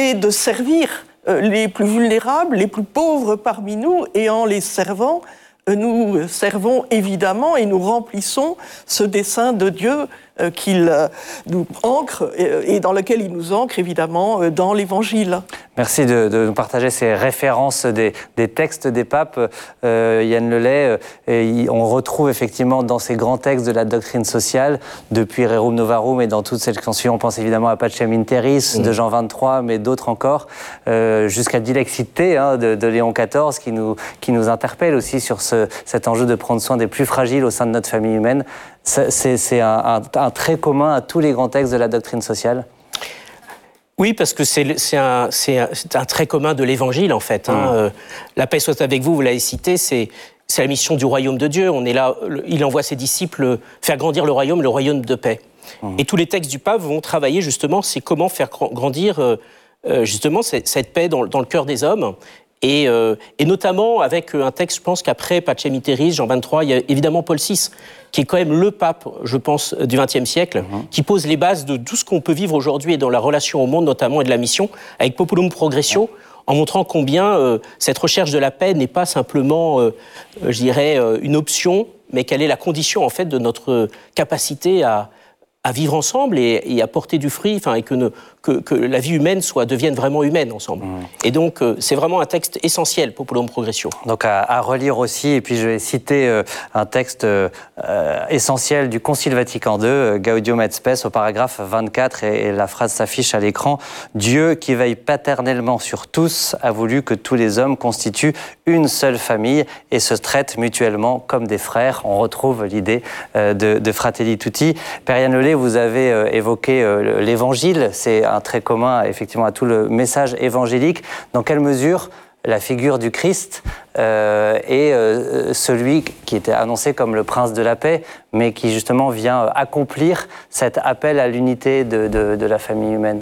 et de servir les plus vulnérables, les plus pauvres parmi nous, et en les servant, nous servons évidemment et nous remplissons ce dessein de Dieu qu'il nous ancre et dans lequel il nous ancre évidemment dans l'Évangile. Merci de nous partager ces références des textes des papes. Yann Lelay, on retrouve effectivement dans ces grands textes de la doctrine sociale, depuis Rerum Novarum et dans toutes celles qui sont suivies, on pense évidemment à Pacem in Terris de Jean XXIII, mais d'autres encore, jusqu'à Dilexite de Léon XIV, qui nous interpelle aussi sur cet enjeu de prendre soin des plus fragiles au sein de notre famille humaine. C'est un trait commun à tous les grands textes de la doctrine sociale. Oui, parce que c'est un trait commun de l'Évangile, en fait. La paix soit avec vous, vous l'avez cité, c'est la mission du royaume de Dieu. On est là, il envoie ses disciples faire grandir le royaume de paix. Et tous les textes du pape vont travailler justement, c'est comment faire grandir justement cette paix dans le cœur des hommes. Et notamment avec un texte, je pense qu'après Pacem in Terris, Jean XXIII, il y a évidemment Paul VI, qui est quand même le pape, je pense, du XXe siècle, qui pose les bases de tout ce qu'on peut vivre aujourd'hui et dans la relation au monde notamment et de la mission, avec Populum Progressio, en montrant combien cette recherche de la paix n'est pas simplement, je dirais, une option, mais qu'elle est la condition en fait de notre capacité à vivre ensemble et à porter du fruit, et que la vie humaine devienne vraiment humaine ensemble. Et donc, c'est vraiment un texte essentiel, Populum Progressio. Donc, à relire aussi, et puis je vais citer un texte essentiel du Concile Vatican II, Gaudium et Spes, au paragraphe 24, et la phrase s'affiche à l'écran. « Dieu, qui veille paternellement sur tous, a voulu que tous les hommes constituent une seule famille et se traitent mutuellement comme des frères. » On retrouve l'idée de Fratelli Tutti. Père Yann Lelay, vous avez évoqué l'Évangile, c'est un trait commun effectivement à tout le message évangélique. Dans quelle mesure la figure du Christ est celui qui était annoncé comme le prince de la paix, mais qui justement vient accomplir cet appel à l'unité de la famille humaine?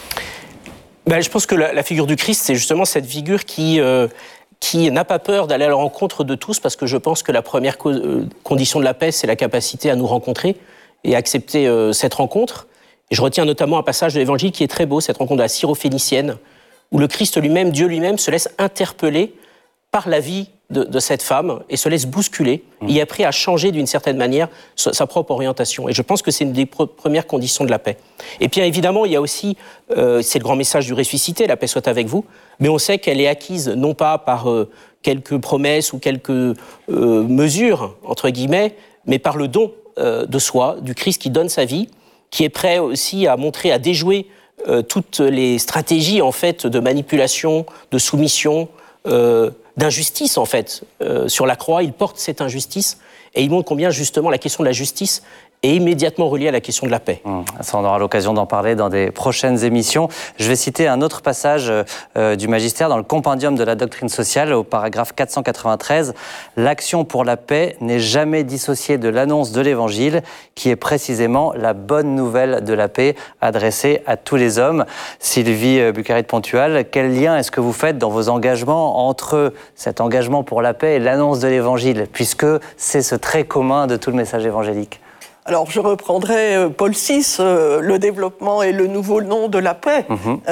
Je pense que la figure du Christ, c'est justement cette figure qui n'a pas peur d'aller à la rencontre de tous, parce que je pense que la première condition de la paix, c'est la capacité à nous rencontrer et accepter cette rencontre. Et je retiens notamment un passage de l'Évangile qui est très beau, cette rencontre de la syrophénicienne, où le Christ lui-même, Dieu lui-même, se laisse interpeller par la vie de cette femme et se laisse bousculer. Il est appris à changer d'une certaine manière sa propre orientation. Et je pense que c'est une des premières conditions de la paix. Et puis évidemment, il y a aussi, c'est le grand message du ressuscité, la paix soit avec vous, mais on sait qu'elle est acquise non pas par quelques promesses ou quelques mesures, entre guillemets, mais par le don de soi, du Christ qui donne sa vie, qui est prêt aussi à montrer, à déjouer toutes les stratégies en fait de manipulation, de soumission, d'injustice en fait. Sur la croix, il porte cette injustice et il montre combien justement la question de la justice est immédiatement reliée à la question de la paix. Ça, on aura l'occasion d'en parler dans des prochaines émissions. Je vais citer un autre passage du Magistère dans le Compendium de la doctrine sociale, au paragraphe 493. « L'action pour la paix n'est jamais dissociée de l'annonce de l'Évangile, qui est précisément la bonne nouvelle de la paix adressée à tous les hommes. » Sylvie Bucari de Pontual, quel lien est-ce que vous faites dans vos engagements entre cet engagement pour la paix et l'annonce de l'Évangile, puisque c'est ce trait commun de tout le message évangélique? Alors, je reprendrai Paul VI, le développement et le nouveau nom de la paix.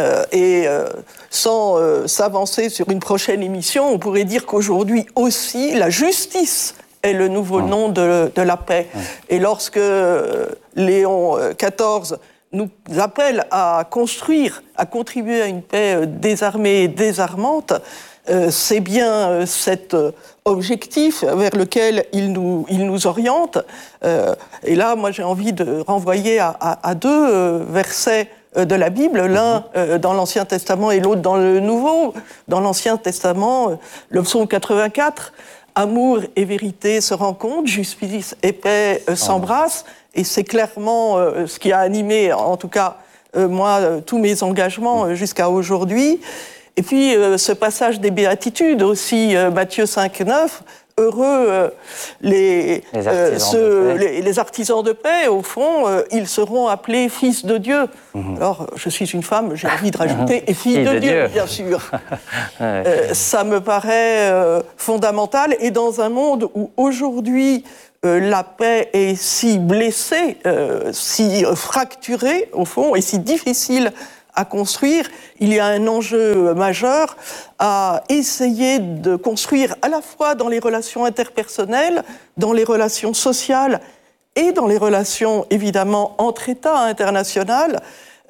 Sans s'avancer sur une prochaine émission, on pourrait dire qu'aujourd'hui aussi, la justice est le nouveau nom de la paix. Et lorsque Léon XIV nous appelle à construire, à contribuer à une paix désarmée et désarmante, c'est bien cet objectif vers lequel il nous oriente. Et là, moi, j'ai envie de renvoyer à deux versets de la Bible, l'un dans l'Ancien Testament et l'autre dans le Nouveau. Dans l'Ancien Testament, le psaume 84, « Amour et vérité se rencontrent, justice et paix s'embrassent ». Et c'est clairement ce qui a animé, en tout cas, moi, tous mes engagements jusqu'à aujourd'hui. Et puis, ce passage des Béatitudes aussi, Matthieu 5, 9, heureux les artisans de paix, au fond, ils seront appelés fils de Dieu. Alors, je suis une femme, j'ai envie de rajouter, et fille de Dieu, bien sûr. Ça me paraît fondamental, et dans un monde où aujourd'hui, la paix est si blessée, si fracturée, au fond, et si difficile à construire, il y a un enjeu majeur à essayer de construire à la fois dans les relations interpersonnelles, dans les relations sociales et dans les relations, évidemment, entre États internationales,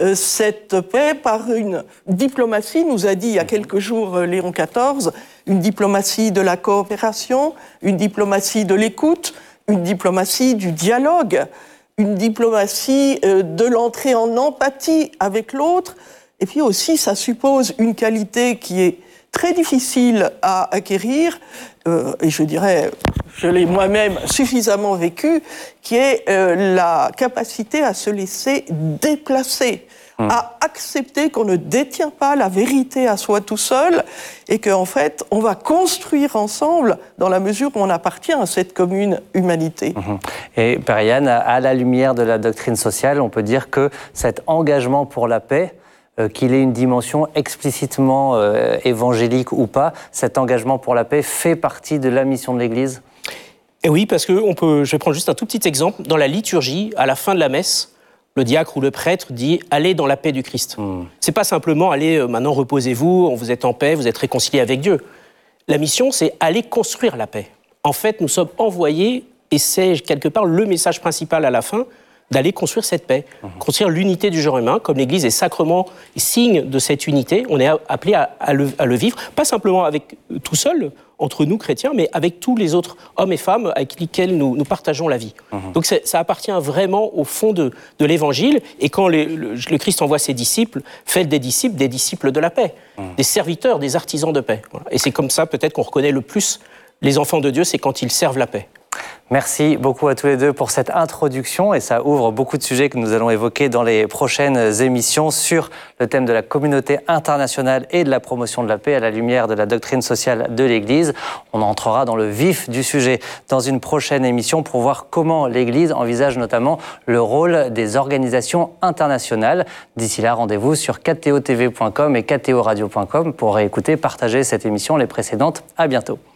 cette paix par une diplomatie, nous a dit il y a quelques jours Léon XIV, une diplomatie de la coopération, une diplomatie de l'écoute, une diplomatie du dialogue, une diplomatie de l'entrée en empathie avec l'autre. Et puis aussi, ça suppose une qualité qui est très difficile à acquérir, et je dirais, je l'ai moi-même suffisamment vécu, qui est la capacité à se laisser déplacer, à accepter qu'on ne détient pas la vérité à soi tout seul, et qu'en fait, on va construire ensemble dans la mesure où on appartient à cette commune humanité. Et Père Yann, à la lumière de la doctrine sociale, on peut dire que cet engagement pour la paix, qu'il ait une dimension explicitement évangélique ou pas, cet engagement pour la paix fait partie de la mission de l'Église ? Et oui, parce que je vais prendre juste un tout petit exemple. Dans la liturgie, à la fin de la messe, le diacre ou le prêtre dit « Allez dans la paix du Christ ». C'est pas simplement « Allez, maintenant reposez-vous, vous êtes en paix, vous êtes réconciliés avec Dieu ». La mission, c'est aller construire la paix. En fait, nous sommes envoyés, et c'est quelque part le message principal à la fin, d'aller construire cette paix, construire l'unité du genre humain, comme l'Église est sacrement signe de cette unité. On est appelé à le vivre, pas simplement avec tout seul, entre nous chrétiens, mais avec tous les autres hommes et femmes avec lesquels nous partageons la vie. Donc ça appartient vraiment au fond de l'Évangile, et quand le Christ envoie ses disciples, faites des disciples de la paix, des serviteurs, des artisans de paix. Voilà. Et c'est comme ça peut-être qu'on reconnaît le plus les enfants de Dieu, c'est quand ils servent la paix. Merci beaucoup à tous les deux pour cette introduction, et ça ouvre beaucoup de sujets que nous allons évoquer dans les prochaines émissions sur le thème de la communauté internationale et de la promotion de la paix à la lumière de la doctrine sociale de l'Église. On entrera dans le vif du sujet dans une prochaine émission pour voir comment l'Église envisage notamment le rôle des organisations internationales. D'ici là, rendez-vous sur KTOTV.com et KTORadio.com pour réécouter, partager cette émission, les précédentes. À bientôt.